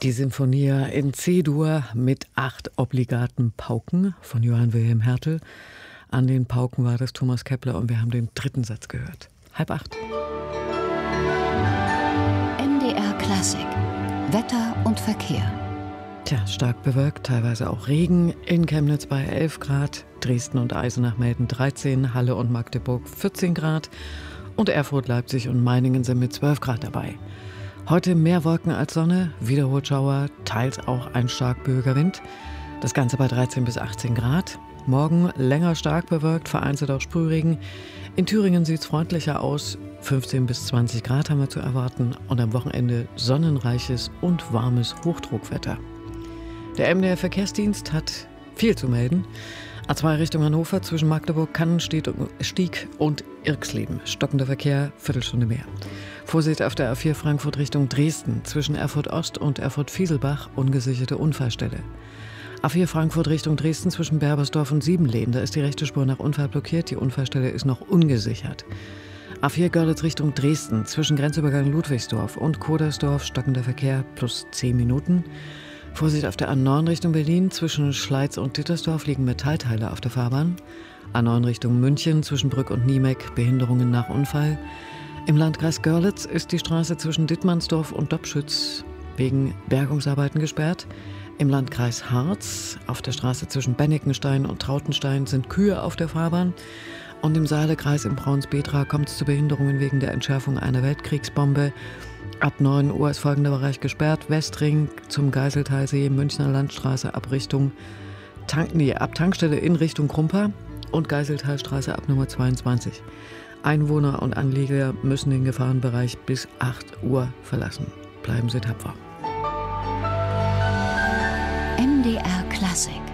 Die Sinfonia in C-Dur mit 8 obligaten Pauken von Johann Wilhelm Hertel. An den Pauken war das Thomas Kepler und wir haben den 3. Satz gehört. 7:30. MDR Klassik. Wetter und Verkehr. Tja, stark bewölkt, teilweise auch Regen. In Chemnitz bei 11 Grad, Dresden und Eisenach-Melden 13, Halle und Magdeburg 14 Grad und Erfurt, Leipzig und Meiningen sind mit 12 Grad dabei. Heute mehr Wolken als Sonne, wiederholt Schauer, teils auch ein stark böiger Wind. Das Ganze bei 13 bis 18 Grad. Morgen länger stark bewölkt, vereinzelt auch Sprühregen. In Thüringen sieht es freundlicher aus. 15 bis 20 Grad haben wir zu erwarten. Und am Wochenende sonnenreiches und warmes Hochdruckwetter. Der MDR-Verkehrsdienst hat viel zu melden. A2 Richtung Hannover zwischen Magdeburg, Kannenstieg und Irxleben. Stockender Verkehr, Viertelstunde mehr. Vorsicht auf der A4 Frankfurt Richtung Dresden zwischen Erfurt Ost und Erfurt Fieselbach, ungesicherte Unfallstelle. A4 Frankfurt Richtung Dresden zwischen Berbersdorf und Siebenlehn, da ist die rechte Spur nach Unfall blockiert, die Unfallstelle ist noch ungesichert. A4 Görlitz Richtung Dresden zwischen Grenzübergang Ludwigsdorf und Kodersdorf, stockender Verkehr plus 10 Minuten. Vorsicht auf der A9 Richtung Berlin zwischen Schleiz und Dittersdorf liegen Metallteile auf der Fahrbahn. A9 Richtung München zwischen Brück und Niemeck, Behinderungen nach Unfall. Im Landkreis Görlitz ist die Straße zwischen Dittmannsdorf und Dobschütz wegen Bergungsarbeiten gesperrt. Im Landkreis Harz auf der Straße zwischen Bennikenstein und Trautenstein sind Kühe auf der Fahrbahn. Und im Saalekreis im Braunsbetra kommt es zu Behinderungen wegen der Entschärfung einer Weltkriegsbombe. Ab 9 Uhr ist folgender Bereich gesperrt. Westring zum Geiseltalsee, Münchner Landstraße ab Tankstelle in Richtung Krumpa und Geiseltalstraße ab Nummer 22. Einwohner und Anlieger müssen den Gefahrenbereich bis 8 Uhr verlassen. Bleiben Sie tapfer. MDR Klassik.